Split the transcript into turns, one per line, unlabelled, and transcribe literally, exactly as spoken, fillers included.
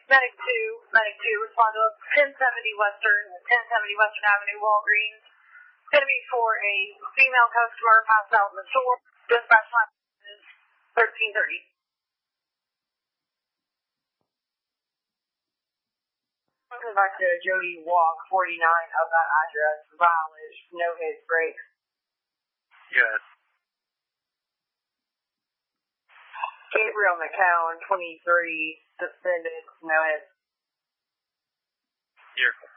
Medic two, Medic two, respond to ten seventy Western, ten seventy Western Avenue, Walgreens. It's going to be for a female customer passed out in the store. Dispatch time is thirteen thirty. Welcome back to Jody Walk, forty-nine of that address, mileage, no hits, brakes.
Yes.
Gabriel McCown, twenty-three, suspended, no hits.
Here.